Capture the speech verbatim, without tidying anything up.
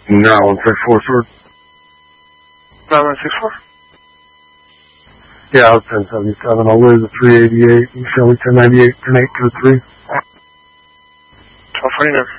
nine one six four, sir. nine one six four? Yeah, I was ten seventy-seven. I'll lose the three eighty-eight. You show me ten ninety-eight, ten eight two three. twelve forty-nine.